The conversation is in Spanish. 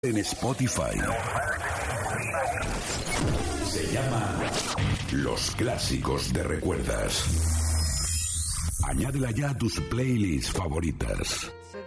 En Spotify. Se llama Los Clásicos de Recuerdas. Añádela ya a tus playlists favoritas.